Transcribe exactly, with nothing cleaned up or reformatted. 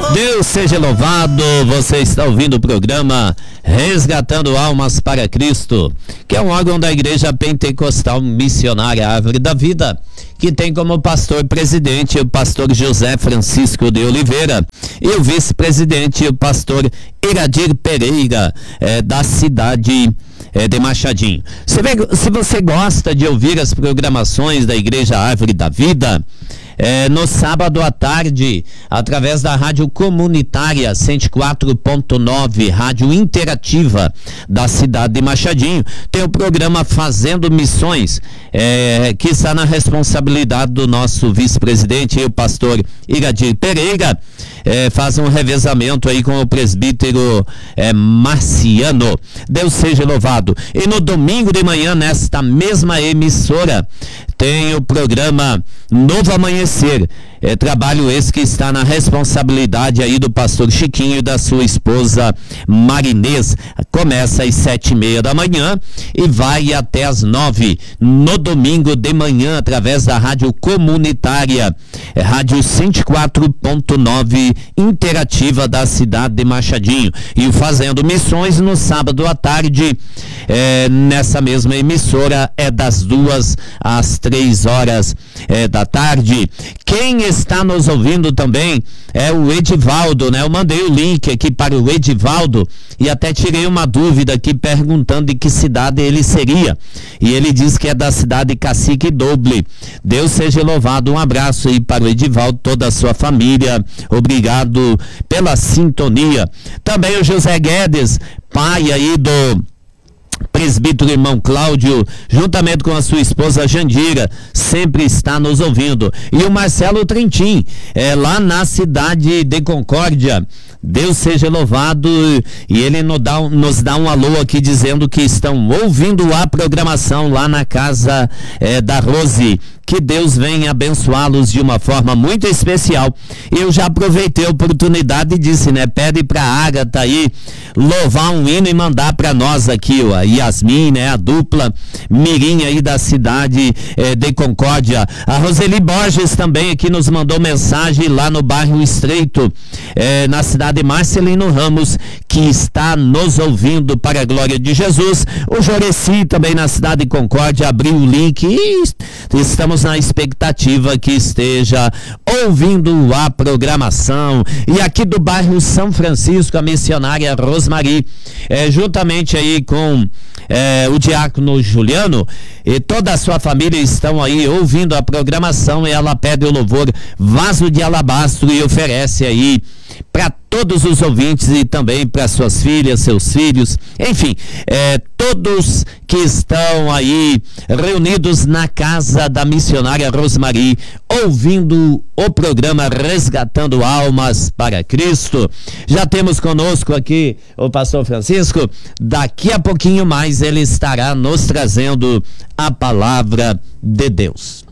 Deus seja louvado, você está ouvindo o programa Resgatando Almas para Cristo, que é um órgão da Igreja Pentecostal Missionária Árvore da Vida, que tem como pastor presidente o pastor José Francisco de Oliveira e o vice-presidente o pastor Iradir Pereira, é, da cidade É, de Machadinho. Se, se você gosta de ouvir as programações da Igreja Árvore da Vida, é, no sábado à tarde, através da rádio comunitária cento e quatro ponto nove, rádio interativa da cidade de Machadinho, tem o programa Fazendo Missões, é, que está na responsabilidade do nosso vice-presidente, o pastor Iradir Pereira. É, faz um revezamento aí com o presbítero é, Marciano. Deus seja louvado. E no domingo de manhã, nesta mesma emissora, tem o programa Novo Amanhecer. É, trabalho esse que está na responsabilidade aí do pastor Chiquinho e da sua esposa Marinês. Começa às sete e meia da manhã e vai até às nove no domingo de manhã, através da rádio comunitária, é, rádio cento e quatro ponto nove, interativa da cidade de Machadinho. E o Fazendo Missões no sábado à tarde, é, nessa mesma emissora, é das duas às três horas é, da tarde. Quem está nos ouvindo também é o Edivaldo, né? Eu mandei o link aqui para o Edivaldo e até tirei uma dúvida aqui perguntando de que cidade ele seria. E ele diz que é da cidade de Cacique Doble. Deus seja louvado. Um abraço aí para o Edivaldo, toda a sua família. Obrigado pela sintonia. Também o José Guedes, pai aí do presbítero irmão Cláudio, juntamente com a sua esposa Jandira, sempre está nos ouvindo. E o Marcelo Trentin, é, lá na cidade de Concórdia. Deus seja louvado, e ele nos dá, nos dá um alô aqui dizendo que estão ouvindo a programação lá na casa é, da Rose. Que Deus venha abençoá-los de uma forma muito especial. Eu já aproveitei a oportunidade e disse, né? Pede pra Ágata aí louvar um hino e mandar pra nós aqui, ó, a Yasmin, né? A dupla mirim aí da cidade eh, de Concórdia. A Roseli Borges também aqui nos mandou mensagem lá no bairro Estreito, eh, na cidade de Marcelino Ramos, que está nos ouvindo para a glória de Jesus. O Joreci também na cidade de Concórdia abriu o link e estamos na expectativa que esteja ouvindo a programação. E aqui do bairro São Francisco, a missionária Rosmari, é, juntamente aí com é, o diácono Juliano e toda a sua família estão aí ouvindo a programação, e ela pede o louvor Vaso de Alabastro e oferece aí para todos os ouvintes e também para suas filhas, seus filhos, enfim, é, todos que estão aí reunidos na casa da missionária Rosmari, ouvindo o programa Resgatando Almas para Cristo. Já temos conosco aqui o pastor Francisco. Daqui a pouquinho mais ele estará nos trazendo a palavra de Deus.